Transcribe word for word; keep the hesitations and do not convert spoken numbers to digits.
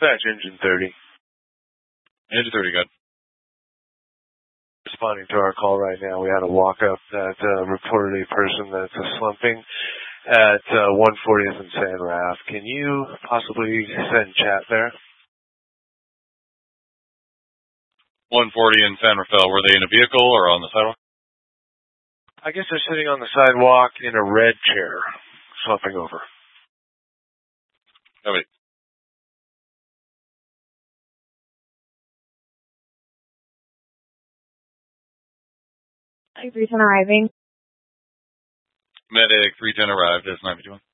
Dispatch engine thirty. Engine thirty, good. Responding to our call right now, we had a walk-up that uh, reported a person that's uh, slumping at uh, one fortieth and San Raf. Can you possibly send chat there? one forty in San Rafael, were they in a vehicle or on the sidewalk? I guess they're sitting on the sidewalk in a red chair, slumping over. Oh, wait. three ten arriving. Medic three ten arrived as nine fifty-one.